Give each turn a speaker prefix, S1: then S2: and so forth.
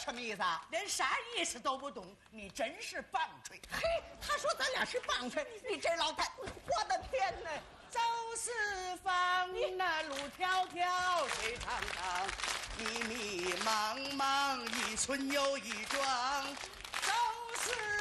S1: 什么意思啊？
S2: 连啥意思都不懂，你真是棒槌！
S1: 嘿，他说咱俩是棒槌，你这老太，我的天哪！
S2: 走四方，那路迢迢，水长长，
S1: 迷迷茫茫，一村又一庄。
S2: 走四